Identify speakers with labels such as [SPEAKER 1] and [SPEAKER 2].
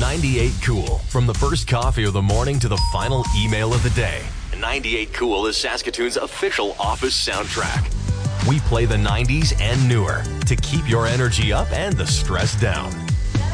[SPEAKER 1] 98 Cool. From the first coffee of the morning to the final email of the day, 98 Cool is Saskatoon's official office soundtrack. We play the 90s and newer to keep your energy up and the stress down.